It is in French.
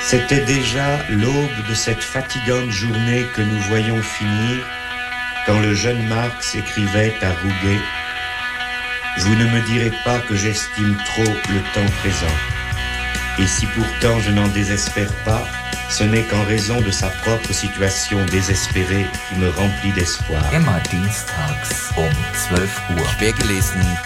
C'était déjà l'aube de cette fatigante journée que nous voyons finir, quand le jeune Marx écrivait à Rouget « Vous ne me direz pas que j'estime trop le temps présent. Et si pourtant je n'en désespère pas, ce n'est qu'en raison de sa propre situation désespérée qui me remplit d'espoir. » Immer dienstags um 12 Uhr. Quergelesen